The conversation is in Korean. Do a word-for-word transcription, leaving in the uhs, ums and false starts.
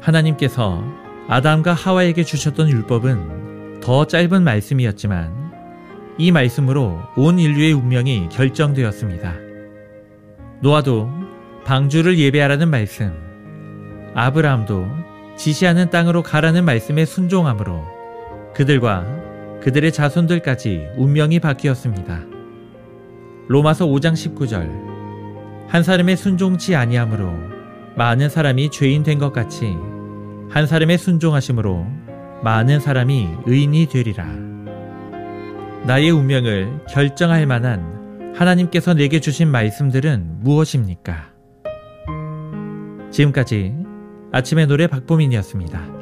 하나님께서 아담과 하와에게 주셨던 율법은 더 짧은 말씀이었지만 이 말씀으로 온 인류의 운명이 결정되었습니다. 노아도 방주를 예배하라는 말씀, 아브라함도 지시하는 땅으로 가라는 말씀에 순종함으로 그들과 그들의 자손들까지 운명이 바뀌었습니다. 로마서 오 장 십구 절, 한 사람의 순종치 아니함으로 많은 사람이 죄인 된 것 같이 한 사람의 순종하심으로 많은 사람이 의인이 되리라. 나의 운명을 결정할 만한 하나님께서 내게 주신 말씀들은 무엇입니까? 지금까지 아침의 노래 박보민이었습니다.